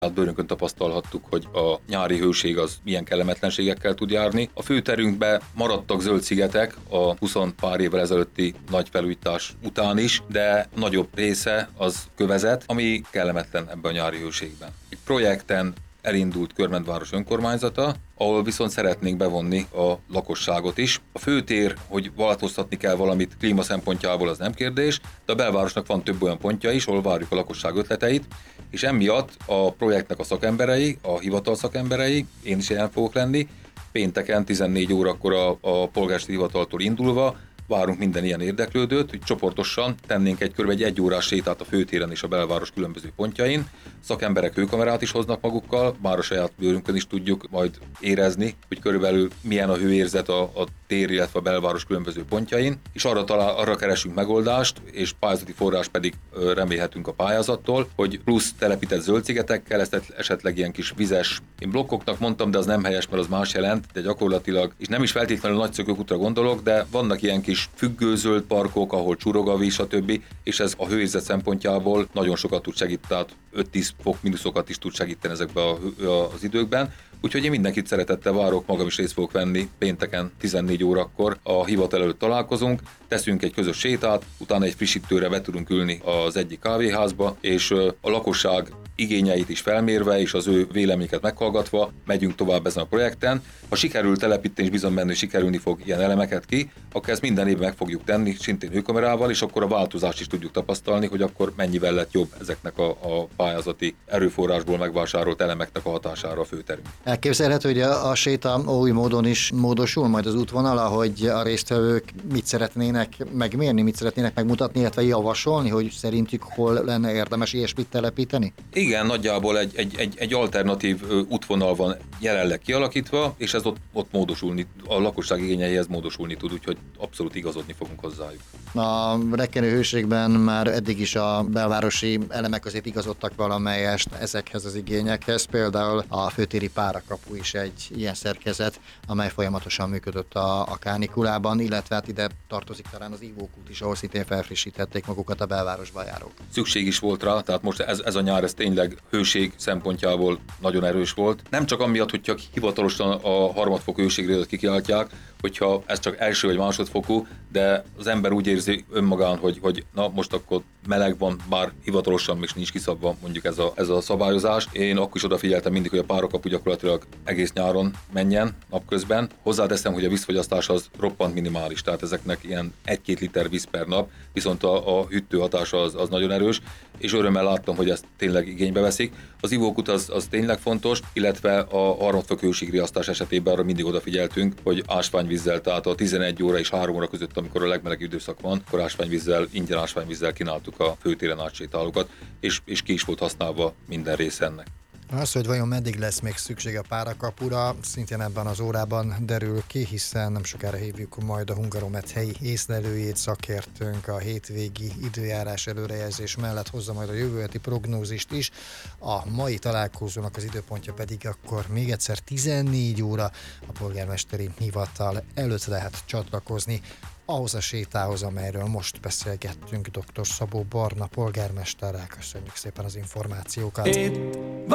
bőrünkön tapasztalhattuk, hogy a nyári hőség az milyen kellemetlenségekkel tud járni. A főterünkben maradtak zöld szigetek a 20 pár évvel ezelőtti nagy felújítás után is, de nagyobb része az kövezet, ami kellemetlen ebben a nyári hőségben. Egy projekten elindult Körmend-város önkormányzata, ahol viszont szeretnénk bevonni a lakosságot is. A főtér, hogy változtatni kell valamit klíma szempontjából, az nem kérdés, de a belvárosnak van több olyan pontja is, ahol várjuk a lakosság ötleteit, és emiatt a projektnek a szakemberei, a hivatal szakemberei, én is jelen fogok lenni, pénteken 14 órakor a polgármesteri hivataltól indulva várunk minden ilyen érdeklődőt, hogy csoportosan tennénk egy 1 órás sétát a főtéren és a belváros különböző pontjain. Szakemberek hőkamerát is hoznak magukkal, már a saját bőrünkön is tudjuk majd érezni, hogy körülbelül milyen a hőérzet a tér, illetve a belváros különböző pontjain, és arra keresünk megoldást, és pályázati forrás pedig remélhetünk a pályázattól, hogy plusz telepített zöld szigetekkel, ezt esetleg ilyen kis vizes, én blokkoknak mondtam, de az nem helyes, mert az más jelent, de gyakorlatilag, és nem is feltétlenül nagy szökőkutra gondolok, de vannak ilyen kis függőzöld parkok, ahol csurog a víz, stb. És ez a hőérzet szempontjából nagyon sokat tud segíteni, tehát 5-10 fok mínuszokat is tud segíteni ezekben az időkben. Úgyhogy én mindenkit szeretettel várok, magam is részt fogok venni pénteken 14 órakor a hivatal előtt találkozunk, teszünk egy közös sétát, utána egy frissítőre be tudunk ülni az egyik kávéházba, és a lakosság igényeit is felmérve, és az ő véleményeket meghallgatva megyünk tovább ezen a projekten. Ha sikerül telepíteni, és bizony benne sikerülni fog ilyen elemeket ki, akkor ezt minden évben meg fogjuk tenni, szintén hőkamerával, és akkor a változást is tudjuk tapasztalni, hogy akkor mennyivel lett jobb ezeknek a pályázati erőforrásból megvásárolt elemeknek a hatására a főterünk. Elképzelhető, hogy a séta új módon is módosul majd az útvonala, hogy a résztvevők mit szeretnének megmérni, mit szeretnének megmutatni, illetve javasolni, hogy szerintük hol lenne érdemes ilyesmit telepíteni? Igen, nagyjából egy alternatív útvonal van jelenleg kialakítva, és ez ott módosulni, a lakosság igényeihez módosulni tud, úgyhogy abszolút igazodni fogunk hozzájuk. A rekkenő hőségben már eddig is a belvárosi elemek azért igazodtak valamelyest ezekhez az igényekhez, például a főtéri párakapu is egy ilyen szerkezet, amely folyamatosan működött a kánikulában, illetve hát ide tartozik talán az ivókút is, ahol szintén felfrissítették magukat a belvárosba járók. Szükség is volt rá, tehát most ez a nyár, ez tényleg hőség szempontjából nagyon erős volt. Nem csak amiatt, hogyha hivatalosan a harmadfok hőségrédet kikiáltják, hogyha ez csak első vagy másodfokú, de az ember úgy érzi önmagán, hogy na most akkor meleg van, bár hivatalosan még nincs kiszabva mondjuk ez a szabályozás. Én akkor is odafigyeltem mindig, hogy a párakapu gyakorlatilag egész nyáron menjen napközben. Hozzáteszem, hogy a vízfogyasztás az roppant minimális, tehát ezeknek ilyen 1-2 liter víz per nap, viszont a hűtő hatása az nagyon erős, és örömmel láttam, hogy ezt tényleg igénybe veszik. Az ivókút az tényleg fontos, illetve a harmadfok hőségriasztás esetében arra mindig odafigyeltünk, hogy ásványvízzel, tehát a 11 óra és 3 óra között, amikor a legmelegebb időszak van, akkor ingyen ásványvízzel kínáltuk a főtéren átsétálókat, és ki is volt használva minden része ennek. Az, hogy vajon meddig lesz még szükség a párakapura, szintén ebben az órában derül ki, hiszen nem sokára hívjuk majd a Hungaromet helyi észlelőjét, szakértőnk a hétvégi időjárás előrejelzés mellett hozza majd a jövő heti prognózist is. A mai találkozónak az időpontja pedig akkor még egyszer 14 óra a polgármesteri hivatal előtt lehet csatlakozni ahhoz a sétához, amelyről most beszélgettünk dr. Szabó Barna polgármesterrel. Köszönjük szépen az információkat!